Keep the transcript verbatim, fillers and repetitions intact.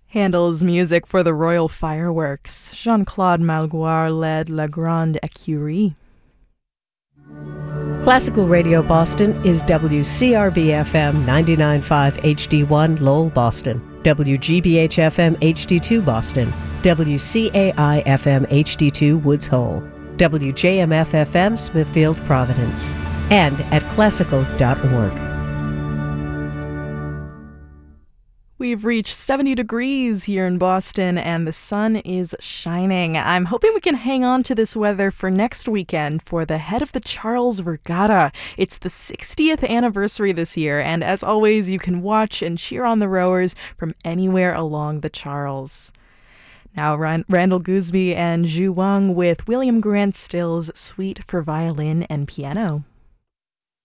Handel's music for the royal fireworks. Jean-Claude Malgoire led La Grande Écurie. Classical Radio Boston is W C R B F M ninety-nine point five H D one Lowell, Boston, W G B H F M H D two Boston, W C A I F M H D two Woods Hole, W J M F F M Smithfield, Providence, and at classical dot org. We've reached seventy degrees here in Boston and the sun is shining. I'm hoping we can hang on to this weather for next weekend for the Head of the Charles Regatta. It's the sixtieth anniversary this year, and as always, you can watch and cheer on the rowers from anywhere along the Charles. Now, Randall Gooseby and Zhu Wang with William Grant Still's Suite for Violin and Piano.